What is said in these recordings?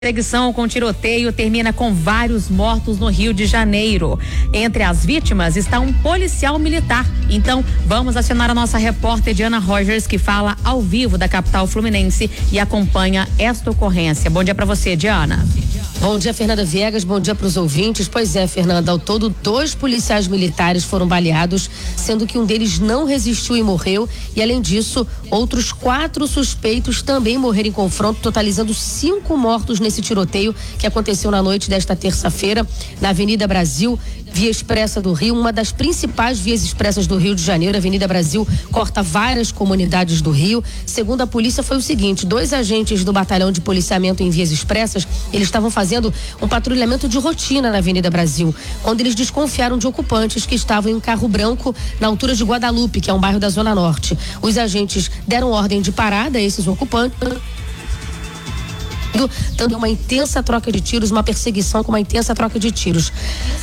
Perseguição com tiroteio termina com vários mortos no Rio de Janeiro. Entre as vítimas está um policial militar. Então, vamos acionar a nossa repórter Diana Rogers, que fala ao vivo da capital fluminense e acompanha esta ocorrência. Bom dia para você, Diana. Bom dia, Fernanda Viegas, bom dia para os ouvintes. Pois é, Fernanda, ao todo 2 policiais militares foram baleados, sendo que um deles não resistiu e morreu, e além disso, outros 4 suspeitos também morreram em confronto, totalizando 5 mortos nesse tiroteio que aconteceu na noite desta terça-feira na Avenida Brasil, Via Expressa do Rio, uma das principais vias expressas do Rio de Janeiro. A Avenida Brasil corta várias comunidades do Rio. Segundo a polícia, foi o seguinte: 2 agentes do batalhão de policiamento em vias expressas, eles estavam fazendo um patrulhamento de rotina na Avenida Brasil, quando eles desconfiaram de ocupantes que estavam em um carro branco na altura de Guadalupe, que é um bairro da Zona Norte. Os agentes deram ordem de parada a esses ocupantes, dando uma intensa troca de tiros, uma perseguição com uma intensa troca de tiros.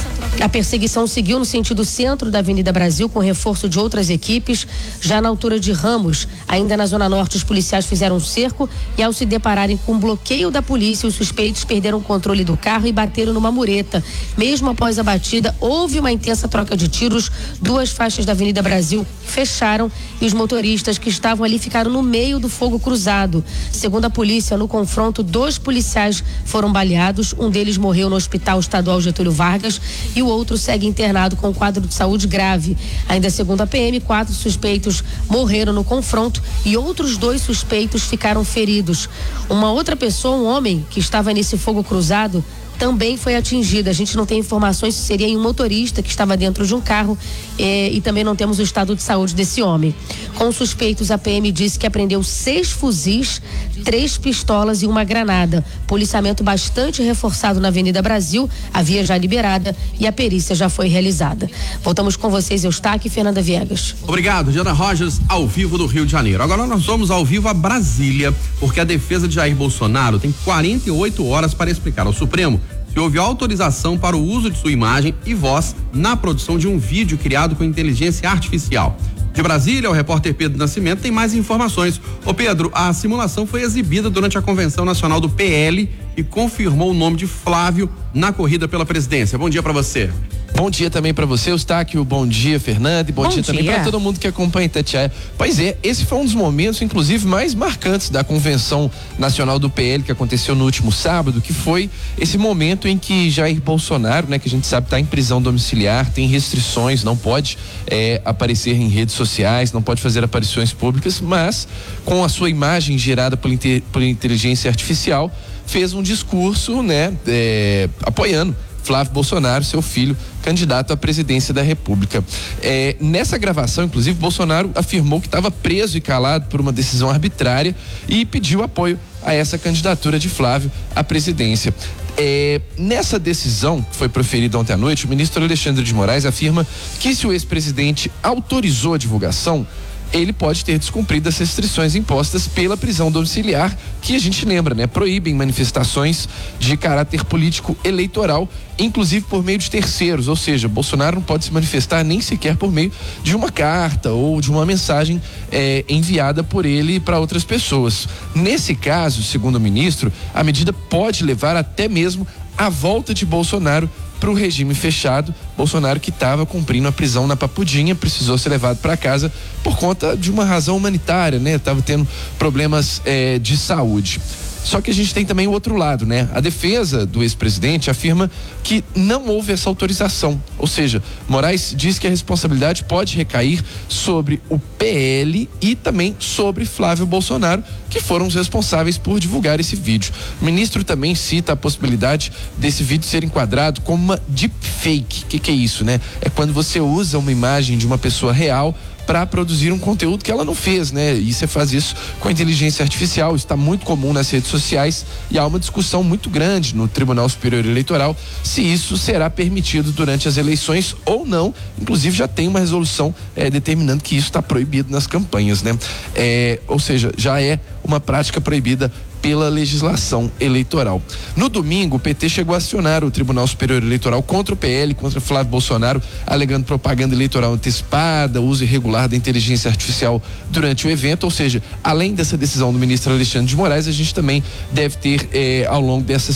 A perseguição seguiu no sentido centro da Avenida Brasil, com reforço de outras equipes. Já na altura de Ramos, ainda na Zona Norte, os policiais fizeram um cerco e, ao se depararem com um bloqueio da polícia, os suspeitos perderam o controle do carro e bateram numa mureta. Mesmo após a batida, houve uma intensa troca de tiros. 2 faixas da Avenida Brasil fecharam e os motoristas que estavam ali ficaram no meio do fogo cruzado. Segundo a polícia, no confronto, 2 policiais foram baleados. Um deles morreu no Hospital Estadual Getúlio Vargas e o outro segue internado com quadro de saúde grave. Ainda segundo a PM, 4 suspeitos morreram no confronto e outros 2 suspeitos ficaram feridos. Uma outra pessoa, um homem que estava nesse fogo cruzado, também foi atingida. A gente não tem informações se seria um motorista que estava dentro de um carro, e também não temos o estado de saúde desse homem. Com os suspeitos, a PM disse que apreendeu 6 fuzis, 3 pistolas e uma granada. Policiamento bastante reforçado na Avenida Brasil, a via já liberada e a perícia já foi realizada. Voltamos com vocês, Eustáquio e Fernanda Viegas. Obrigado, Diana Rogers, ao vivo do Rio de Janeiro. Agora nós vamos ao vivo a Brasília, porque a defesa de Jair Bolsonaro tem 48 horas para explicar ao Supremo se houve autorização para o uso de sua imagem e voz na produção de um vídeo criado com inteligência artificial. De Brasília, o repórter Pedro Nascimento tem mais informações. Ô Pedro, a simulação foi exibida durante a Convenção Nacional do PL e confirmou o nome de Flávio na corrida pela presidência. Bom dia para você. Bom dia também para você, Eustáquio. Bom dia, Fernanda. E bom dia também para todo mundo que acompanha Itatiaia. Pois é, esse foi um dos momentos, inclusive, mais marcantes da Convenção Nacional do PL, que aconteceu no último sábado, que foi esse momento em que Jair Bolsonaro, né, que a gente sabe está em prisão domiciliar, tem restrições, não pode aparecer em redes sociais, não pode fazer aparições públicas, mas com a sua imagem gerada por inteligência artificial, fez um discurso, né, apoiando Flávio Bolsonaro, seu filho, candidato à presidência da República. Nessa gravação, inclusive, Bolsonaro afirmou que estava preso e calado por uma decisão arbitrária e pediu apoio a essa candidatura de Flávio à presidência. Nessa decisão que foi proferida ontem à noite, o ministro Alexandre de Moraes afirma que se o ex-presidente autorizou a divulgação, ele pode ter descumprido as restrições impostas pela prisão domiciliar, que a gente lembra, né? Proíbem manifestações de caráter político eleitoral, inclusive por meio de terceiros, ou seja, Bolsonaro não pode se manifestar nem sequer por meio de uma carta ou de uma mensagem enviada por ele para outras pessoas. Nesse caso, segundo o ministro, a medida pode levar até mesmo à volta de Bolsonaro para o regime fechado. Bolsonaro, que estava cumprindo a prisão na Papudinha, precisou ser levado para casa por conta de uma razão humanitária, né? Estava tendo problemas de saúde. Só que a gente tem também o outro lado, né? A defesa do ex-presidente afirma que não houve essa autorização. Ou seja, Moraes diz que a responsabilidade pode recair sobre o PL e também sobre Flávio Bolsonaro, que foram os responsáveis por divulgar esse vídeo. O ministro também cita a possibilidade desse vídeo ser enquadrado como uma deepfake. O que é isso, né? É quando você usa uma imagem de uma pessoa real para produzir um conteúdo que ela não fez, né? E você faz isso com a inteligência artificial. Isso está muito comum nas redes sociais e há uma discussão muito grande no Tribunal Superior Eleitoral se isso será permitido durante as eleições ou não. Inclusive já tem uma resolução determinando que isso está proibido nas campanhas, né? Ou seja, já é uma prática proibida pela legislação eleitoral. No domingo, o PT chegou a acionar o Tribunal Superior Eleitoral contra o PL, contra Flávio Bolsonaro, alegando propaganda eleitoral antecipada, uso irregular da inteligência artificial durante o evento. Ou seja, além dessa decisão do ministro Alexandre de Moraes, a gente também deve ter ao longo dessa